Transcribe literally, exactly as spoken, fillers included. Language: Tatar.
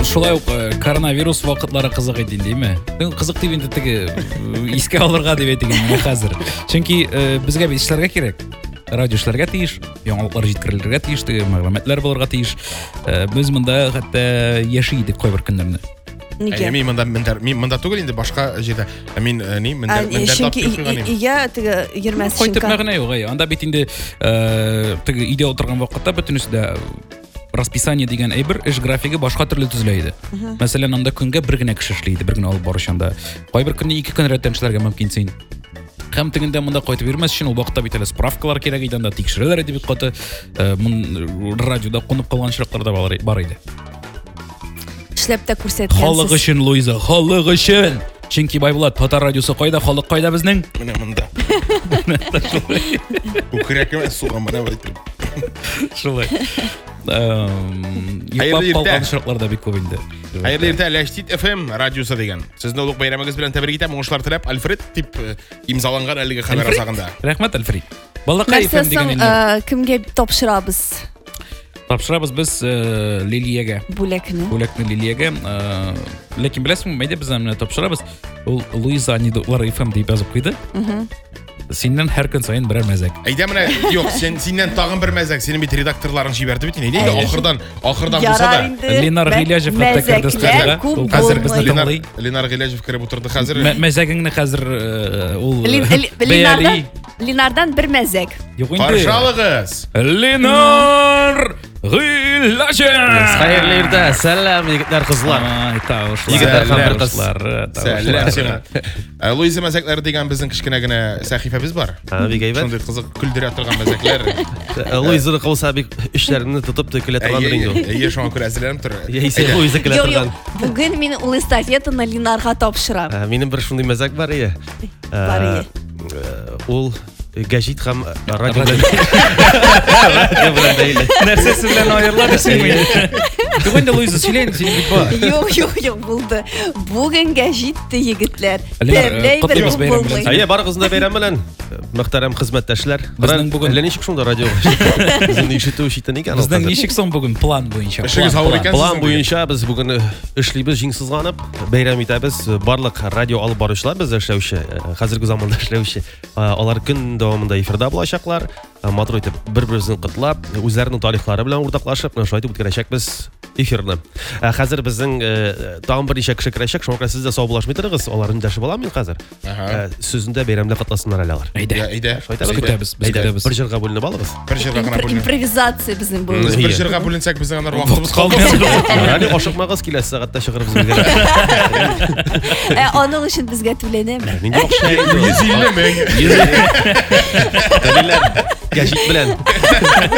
Шулай ук коронавирус вакытлары кызык иде дейме? Кызык дип инде теге иске алырга дип әйтегез менә хәзер. Чөнки безгә бит эшләргә кирәк. Радио эшләргә тиеш, яңалыклар җиткерелергә тиеш, теге мәгълүматлар булырга тиеш. Без монда хәтта яши идек кайбер көннәрне. Нигә? Мин монда мин монда түгел инде башка җирдә. Мин ни монда монда тапып куйганым. Иә, теге йөрмәс өчен. Кайтып мәгънә юк, анда бит инде теге идея утырган вакытта бөтенесе дә расписание дигән әйбер эш графиги башка төрле төзелә иде. Мәсәлән, анда көнгә бер генә кеше эшли иде, бер генә алып барышында. Кайбер көнне ике көн рәттән эшләргә мөмкин син. Һәм тегендә монда кайтып йөрмәс өчен ул вакытта бит әле справкалар кирәк иде, анда тикшерәләр иде бит каты. Радиода кунып калган чираклар да бар иде. Эшләп тә күрсәткәнсез. Халык өчен, Луиза, халык өчен. Чөнки Байбулат Татар радиосы кайда, халык кайда безнең? Менә монда. Үкрәкме суга менә әйтеп. Шулай. Йоклап калган чиракларда бик күп инде. Хәерле иртә, Ләштит эф эм радиосы дигән. Сезне улуг бәйрәмегез белән тәбрик итәм. Уңышлар теләп, Альфред дип имзаланган әлеге хәбәр азагында. Рәхмәт, Альфред. Балакай эф эм дигән инде. Кемгә тапшырабыз? Тапшырабыз без Лилиягә. Бүләкне. Бүләкне Лилиягә. Ләкин беләсеңме, мәйдә без аны тапшырабыз. Ул Луиза Анидолар эф эм дип язып куйды. Синнән һәр көн саен берәр мәзәк. Әйдә менә, юк, син синнән тагын бер мәзәк. Синең бит редакторларың җибәрде бит. Нигә ахырдан, ахырдан булса да. Ленар Гыйләҗев тәкърде студиягә. Ул хәзер безне Ленар Ленар Гыйләҗев кереп утырды хәзер. Мәзәгеңне хәзер ул Ленардан Ленардан бер мәзәк. Каршалыгыз. Ленар Гыйләҗев. Хәерле иртә, сәлам егетләр, кызлар. Егетләр һәм кызлар. Сәлам. Луиза мәзәкләре дигән безнең кичкенә генә сәхифәбез бар. Бик әйбәт. Шундый кызык күлдерә торган мәзәкләр. Луиза кылса бик эшләрне тотып төкелә торгандыр инде. Әйе, шуңа күрә әзерләнеп тор. Яисә Луиза килә торган. Бүген мин ул эстафетаны Ленарга тапшырам. Минем бер шундый мәзәк бар ие. Бар ие. Ул гәҗит һәм радио белән нәрсәсе белән аерыла дисеңме? Түгендә Луиза сөйләйин, син бит бар. Юк, юк, юк, булды. Бүгенгә җитте егетләр. Котлыйбыз бәйрәм белән. Әйе, барыгызны да бәйрәм белән. Мөхтәрәм хезмәттәшләр. Безнең бүген әллә ничек шунда радио? Безнең ишетү ишетен икән. Безнең ничек соң бүген план буенча? План буенча без бүген эшлибез җиңсызланып, бәйрәм итәбез. Барлык радио алып баручылар без эшләүче, хәзерге заманда эшләүче. Алар көн дәвамында эфирда булачаклар. Матур итеп бер-берсен котлап, үзләренең тарихлары белән уртаклашып, шулай итеп үткәрәчәкбез эфирны. Хәзер безнең тагын бер ничә кеше керәчәк, шуңа сез дә сау булашмый торыгыз. Аларның дәше балам мин хәзер. Сүзендә бәйрәмдә катнашсыннар әле алар. Әйдә, әйдә. Көтәбез, без көтәбез. Бер җырга бүленеп алыгыз. Бер җырга гына бүленеп. Импровизация безнең бу. Бер җырга бүленсәк безнең анар вакытыбыз калды. Яни ашыкмагыз, киләсе сәгатьтә чыгырбыз безгә. Ә аның өчен безгә түләнәме? Нинди акча? йөз илле мең. Дәлилләр. Гәҗит белән.